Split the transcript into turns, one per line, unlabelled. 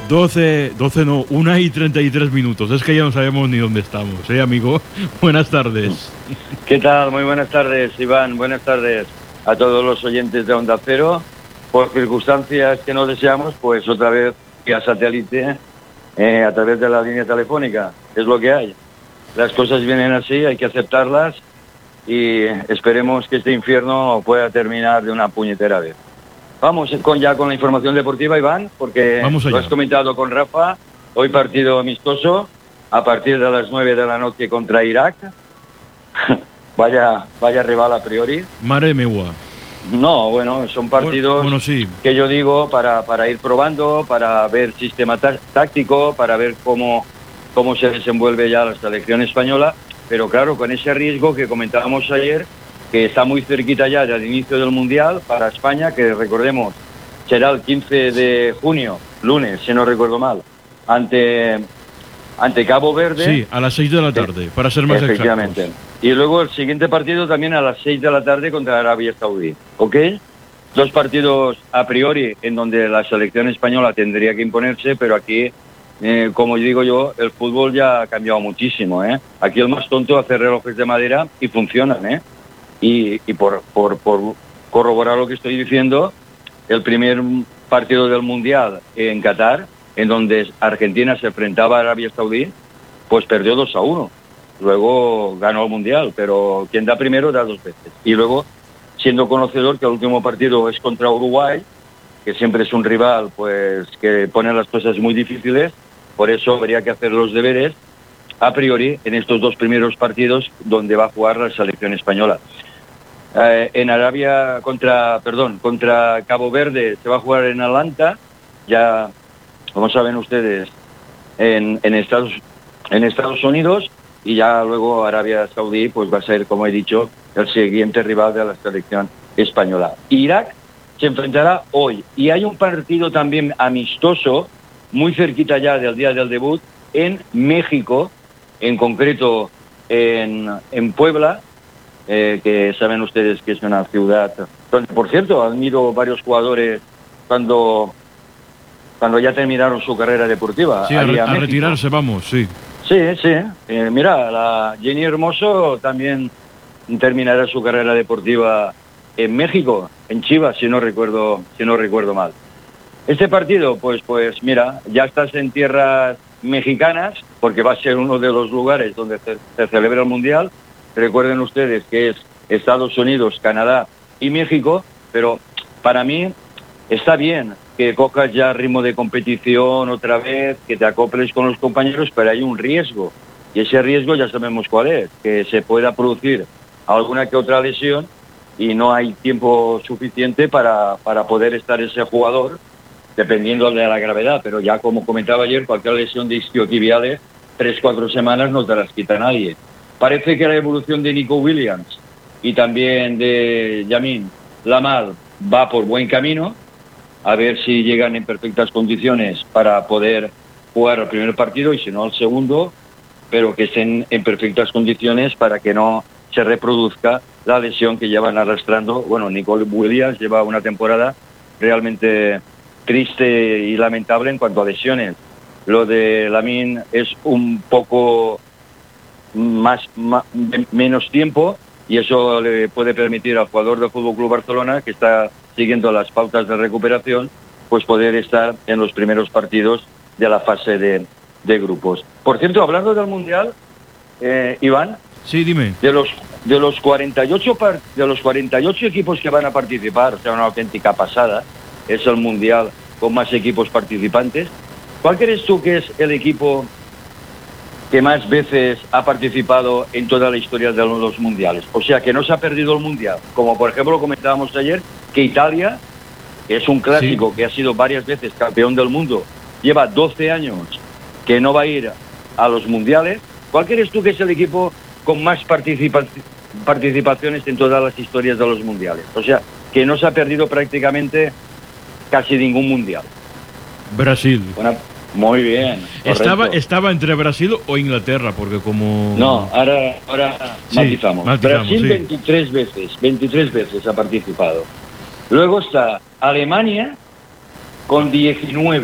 12 no, 1:33. Es que ya no sabemos ni dónde estamos, amigo. Buenas tardes.
¿Qué tal? Muy buenas tardes, Iván. Buenas tardes a todos los oyentes de Onda Cero. Por circunstancias que no deseamos, pues otra vez vía satélite, a través de la línea telefónica. Es lo que hay. Las cosas vienen así, hay que aceptarlas y esperemos que este infierno pueda terminar de una puñetera vez. Vamos ya con la información deportiva, Iván, porque lo has comentado con Rafa. Hoy partido amistoso a partir de las 9 de la noche contra Irak. vaya rival a priori.
Mare meua.
No, bueno, son partidos
sí,
que yo digo para ir probando, para ver sistema táctico, para ver cómo se desenvuelve ya la selección española, pero claro, con ese riesgo que comentábamos ayer, que está muy cerquita ya del inicio del Mundial para España, que recordemos, será el 15 de junio, lunes, si no recuerdo mal, ante Cabo Verde.
Sí, a las 6 de la tarde, para ser más
efectivamente. Exactos. Y luego el siguiente partido también a las 6 de la tarde contra Arabia Saudí, ¿ok? 2 partidos a priori en donde la selección española tendría que imponerse, pero aquí, como digo yo, el fútbol ya ha cambiado muchísimo, ¿eh? Aquí el más tonto hace relojes de madera y funcionan, ¿eh? Y por corroborar lo que estoy diciendo, el primer partido del Mundial en Qatar, en donde Argentina se enfrentaba a Arabia Saudí, pues perdió 2-1. Luego ganó el Mundial, pero quien da primero da 2 veces. Y luego, siendo conocedor que el último partido es contra Uruguay, que siempre es un rival pues que pone las cosas muy difíciles, por eso habría que hacer los deberes a priori en estos 2 primeros partidos donde va a jugar la selección española. En Arabia contra Cabo Verde se va a jugar en Atlanta, ya como saben ustedes en Estados Unidos, y ya luego Arabia Saudí pues va a ser, como he dicho, el siguiente rival de la selección española. Irak se enfrentará hoy y hay un partido también amistoso muy cerquita ya del día del debut en México, en concreto en Puebla, que saben ustedes que es una ciudad donde, por cierto, admiro varios jugadores cuando ya terminaron su carrera deportiva.
Sí, a retirarse, vamos, sí.
Sí. Mira, la Jenny Hermoso también terminará su carrera deportiva en México, en Chivas, si no recuerdo mal. Este partido, pues mira, ya estás en tierras mexicanas, porque va a ser uno de los lugares donde se celebra el Mundial. Recuerden ustedes que es Estados Unidos, Canadá y México, pero para mí está bien que cojas ya ritmo de competición otra vez, que te acoples con los compañeros, pero hay un riesgo. Y ese riesgo ya sabemos cuál es, que se pueda producir alguna que otra lesión y no hay tiempo suficiente para poder estar ese jugador, dependiendo de la gravedad. Pero ya como comentaba ayer, cualquier lesión de isquiotibiales, 3-4 semanas no te las quita nadie. Parece que la evolución de Nico Williams y también de Lamine Yamal va por buen camino, a ver si llegan en perfectas condiciones para poder jugar el primer partido y si no el segundo, pero que estén en perfectas condiciones para que no se reproduzca la lesión que llevan arrastrando. Bueno, Nico Williams lleva una temporada realmente triste y lamentable en cuanto a lesiones. Lo de Lamine es un poco menos tiempo y eso le puede permitir al jugador del FC Barcelona, que está siguiendo las pautas de recuperación, pues poder estar en los primeros partidos de la fase de grupos. Por cierto, hablando del Mundial, Iván,
sí, dime.
De los 48 equipos que van a participar, o sea, una auténtica pasada, es el Mundial con más equipos participantes. ¿Cuál crees tú que es el equipo que más veces ha participado en toda la historia de los mundiales? O sea, que no se ha perdido el Mundial. Como por ejemplo comentábamos ayer, que Italia, que es un clásico, sí, que ha sido varias veces campeón del mundo, lleva 12 años que no va a ir a los mundiales. ¿Cuál crees tú que es el equipo con más participaciones en todas las historias de los mundiales? O sea, que no se ha perdido prácticamente casi ningún mundial.
Brasil.
Bueno, muy bien.
Estaba entre Brasil o Inglaterra, porque como...
No, ahora
sí,
matizamos. Brasil sí. 23 veces ha participado. Luego está Alemania con 19.